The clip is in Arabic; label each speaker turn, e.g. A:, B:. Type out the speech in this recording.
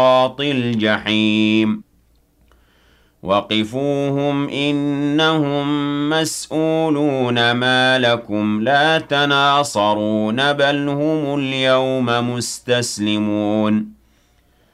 A: الجحيم وقفوهم إنهم مسؤولون ما لكم لا تناصرون بل هم اليوم مستسلمون